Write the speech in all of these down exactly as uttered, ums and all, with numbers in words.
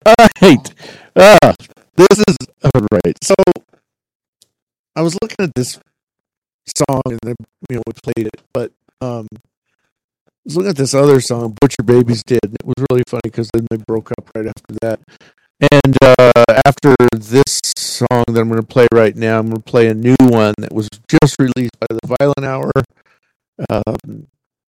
right. Uh, this is all right. So I was looking at this song and then you know we played it, but um, I was looking at this other song Butcher Babies did, and it was really funny because then they broke up right after that. And uh, after this song that I'm going to play right now, I'm going to play a new one that was just released by the Violent Hour. Um,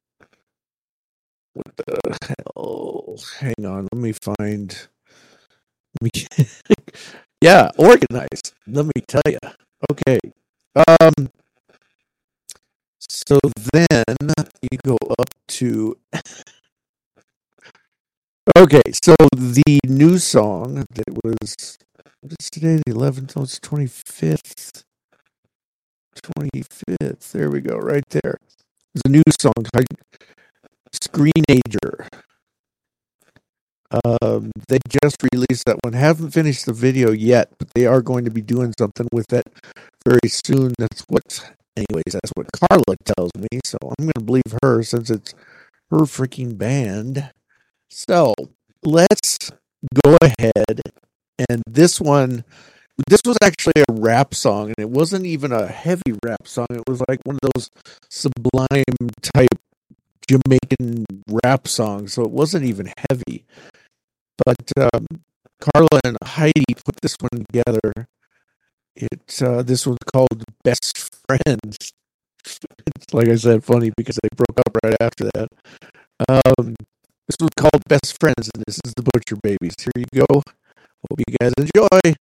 what the hell? Hang on, let me find. Let me yeah, Organized. Let me tell you. Okay. Um. So then you go up to. Okay, so the new song that was. What is today? The eleventh? Oh, it's twenty-fifth. twenty-fifth. There we go, right there. There's a new song titled Screenager. Um, they just released that one. Haven't finished the video yet, but they are going to be doing something with it very soon. That's what, anyways, that's what Carla tells me. So I'm going to believe her since it's her freaking band. So let's go ahead. And this one, this was actually a rap song, and it wasn't even a heavy rap song. It was like one of those Sublime type Jamaican rap songs, so it wasn't even heavy. But um, Carla and Heidi put this one together. It uh, this one's called Best Friends. It's like I said, funny because they broke up right after that. Um, this was called Best Friends, and this is the Butcher Babies. Here you go. Hope you guys enjoy.